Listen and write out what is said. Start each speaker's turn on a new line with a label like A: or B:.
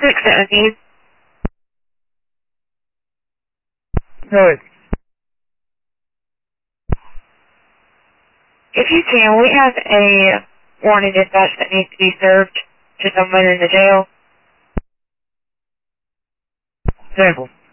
A: 617.
B: Good.
A: If you can, we have a warning dispatch that needs to be served to someone in the jail.
B: Sample.